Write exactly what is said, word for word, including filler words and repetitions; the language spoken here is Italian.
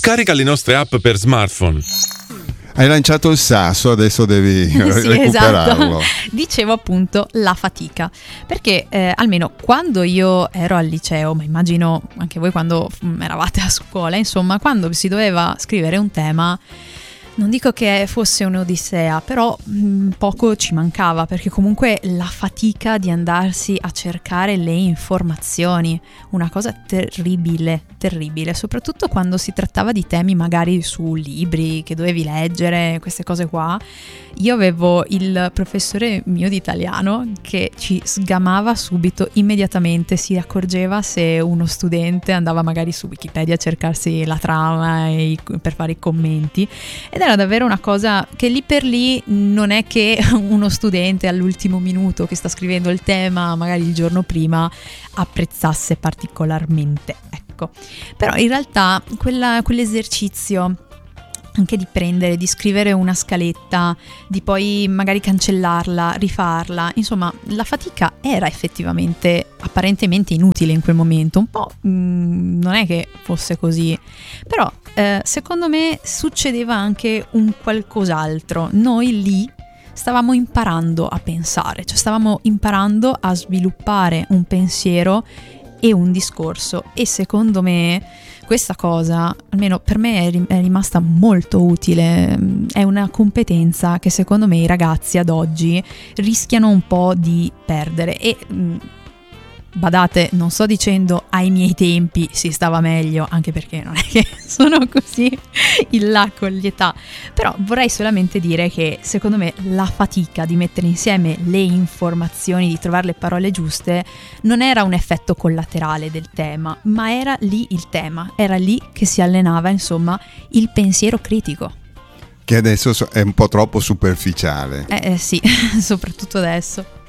Scarica le nostre app per smartphone. Hai lanciato il sasso, adesso devi sì, recuperarlo. Esatto. Dicevo appunto la fatica, perché eh, almeno quando io ero al liceo, ma immagino anche voi quando eravate a scuola, insomma, quando si doveva scrivere un tema, non dico che fosse un'odissea, però mh, poco ci mancava, perché comunque la fatica di andarsi a cercare le informazioni, una cosa terribile, terribile, soprattutto quando si trattava di temi magari su libri che dovevi leggere, queste cose qua. Io avevo il professore mio di italiano che ci sgamava subito, immediatamente si accorgeva se uno studente andava magari su Wikipedia a cercarsi la trama e i, per fare i commenti, ed era davvero una cosa che lì per lì non è che uno studente all'ultimo minuto che sta scrivendo il tema magari il giorno prima apprezzasse particolarmente, ecco. Però in realtà quella, quell'esercizio anche di prendere, di scrivere una scaletta, di poi magari cancellarla, rifarla, insomma la fatica era effettivamente apparentemente inutile in quel momento, un po' mh, non è che fosse così, però eh, secondo me succedeva anche un qualcos'altro. Noi lì stavamo imparando a pensare, cioè stavamo imparando a sviluppare un pensiero e un discorso, e secondo me questa cosa, almeno per me, è rimasta molto utile. È una competenza che secondo me i ragazzi ad oggi rischiano un po' di perdere. E badate, non sto dicendo ai miei tempi si stava meglio, anche perché non è che sono così in là con l'età, però vorrei solamente dire che secondo me la fatica di mettere insieme le informazioni, di trovare le parole giuste, non era un effetto collaterale del tema, ma era lì il tema, era lì che si allenava insomma il pensiero critico, che adesso è un po' troppo superficiale. eh, eh sì, soprattutto adesso.